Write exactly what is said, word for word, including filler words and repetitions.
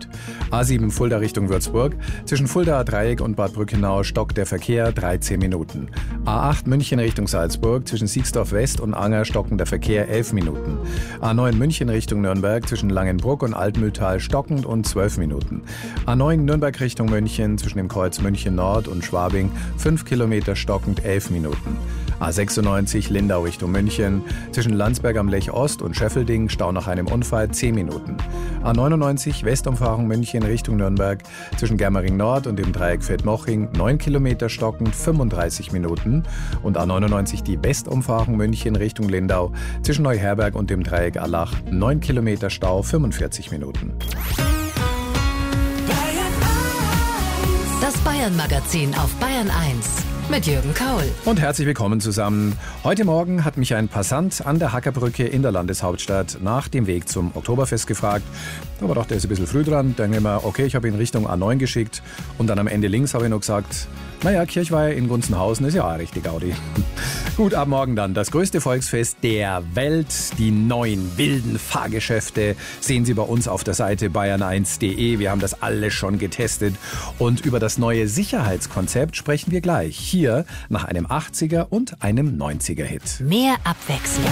gibt. A sieben Fulda Richtung Würzburg. Zwischen Fulda Dreieck und Bad Brückenau stockt der Verkehr dreizehn Minuten. A acht München Richtung Salzburg. Zwischen Siegsdorf West und Anger stockend der Verkehr elf Minuten. A neun München Richtung Nürnberg. Zwischen Langenbruck und Altmühltal stockend und zwölf Minuten. A neun Nürnberg Richtung München. Zwischen dem Kreuz München Nord und Schwabing fünf Kilometer stockend elf Minuten. A sechsundneunzig Lindau Richtung München. Zwischen Landsberg am Lech Ost und Scheffelding Stau nach einem Unfall zehn Minuten. A neunundneunzig Westumfahrung München Richtung Nürnberg. Zwischen Germering Nord und dem Dreieck Feldmoching neun Kilometer stockend fünfunddreißig Minuten. Und A neunundneunzig die Westumfahrung München Richtung Lindau. Zwischen Neuherberg und dem Dreieck Allach neun Kilometer Stau fünfundvierzig Minuten. Das Bayern-Magazin auf Bayern eins mit Jürgen Kaul. Und herzlich willkommen zusammen. Heute Morgen hat mich ein Passant an der Hackerbrücke in der Landeshauptstadt nach dem Weg zum Oktoberfest gefragt. Da war doch der ist ein bisschen früh dran. Dann haben wir, okay, ich habe ihn Richtung A neun geschickt. Und dann am Ende links habe ich noch gesagt, naja, Kirchweih in Gunzenhausen ist ja auch richtig Gaudi. Gut, ab morgen dann das größte Volksfest der Welt. Die neuen wilden Fahrgeschäfte sehen Sie bei uns auf der Seite bayern eins punkt de. Wir haben das alles schon getestet. Und über das neue Sicherheitskonzept sprechen wir gleich. Hier nach einem achtziger und einem neunziger Hit. Mehr Abwechslung.